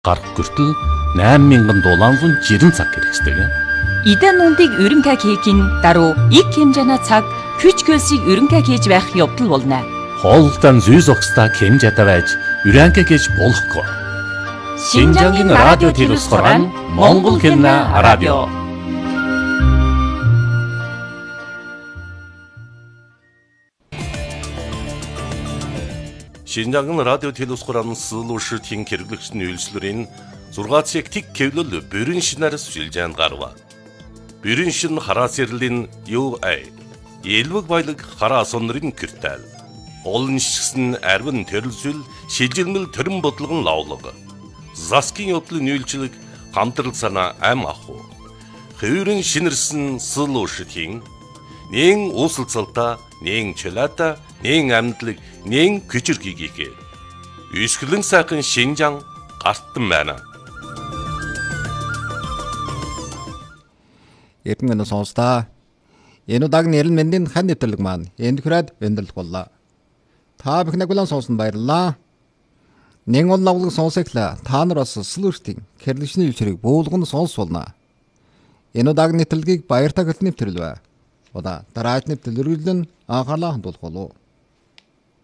гарах хүртэл 8,760 цаг хэрэгждэг. Идэн нундыг өрөнкай хийхин даруй их хэмжээний цаг күч хөлсийг өрөнкай хийж байх явдал болно. Хоолтон зүй зогсдоо хэмжээтэй байж өрөнкай хийж болохгүй. Шинжангийн радио телевизээр Монгол хэмнэ радио. Шинжангийн радио телевизээр сэлүүшийн хэрэглэгчний үйлчлэрийн 6 цаг тэг кевлэл бүрэн шинээр сүлжээнд гарва. Бүрэн шин хараа сэрлэн UA Элвэг баялаг хараа сонрын киртэл. Олон шигсэн арвин төрөлсөл шилжилмэл төрөн бодлогон лавлаг. Заскин явдлын үйлчлэг хамтрал санаа ам аху. Хөврөн шинэрсэн сэлүүшийн нэн усалцалта, нэн чөлөөта, нэн амьдлаг, нэн күчирхийгээ. Үсгэлэн сайхан Шинжан гартан байна. Эрдэнэ сонсдаа. Энэ удаагийн нэрэл мэндийн хан нэвтрэлэг маань энд хүрээд өндөрлөх боллоо. Та бүхэн агуулan сонсон баярлалаа. Нэг он лавлаг сонсоглоо. Та нар бас сэлүүртийн хэрэглэгчний үйлчрийг буулган сонсволно. Энэ удаагийн нэвтрэлгийг баяртай хэлний нэвтрэл бай. Удаа дараагийн нэвтрэл үргэлжлэн анхаарлаа хандуулах болов.